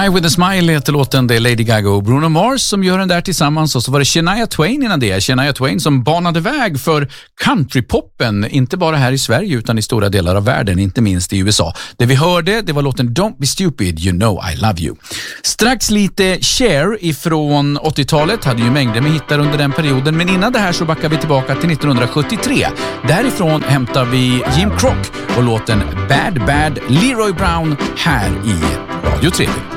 Die with a smile heter låten. Det är Lady Gaga och Bruno Mars som gör den där tillsammans. Och så var det Shania Twain innan det. Shania Twain som banade väg för countrypoppen. Inte bara här i Sverige utan i stora delar av världen. Inte minst i USA. Det vi hörde, det var låten Don't Be Stupid, You Know I Love You. Strax lite Cher ifrån 80-talet. Hade ju mängder med hittar under den perioden. Men innan det här så backar vi tillbaka till 1973. Därifrån hämtar vi Jim Croc och låten Bad Bad Leroy Brown här i Radio 3.